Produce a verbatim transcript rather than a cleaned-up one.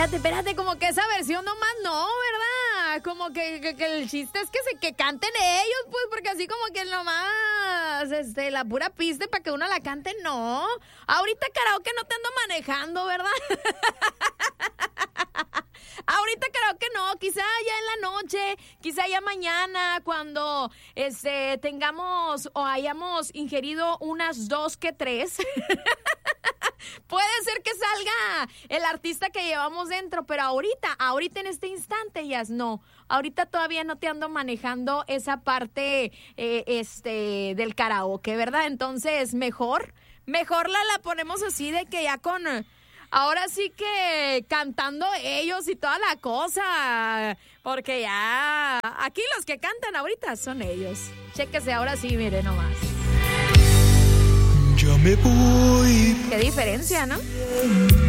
espérate, espérate, como que esa versión nomás no, ¿verdad? Como que, que, que el chiste es que se que canten ellos, pues, porque así como que nomás, este, la pura pista para que uno la cante, no. Ahorita karaoke no te ando manejando, ¿verdad? Ahorita creo que no, quizá ya en la noche, quizá ya mañana, cuando este, tengamos o hayamos ingerido unas dos que tres. Puede ser que salga el artista que llevamos dentro, pero ahorita, ahorita en este instante, ya no. Ahorita todavía no te ando manejando esa parte eh, este, del karaoke, ¿verdad? Entonces, mejor, mejor la, la ponemos así de que ya con... Ahora sí que cantando ellos y toda la cosa, porque ya aquí los que cantan ahorita son ellos. Chéquese ahora sí, mire nomás. Ya me voy. Qué diferencia, ¿no?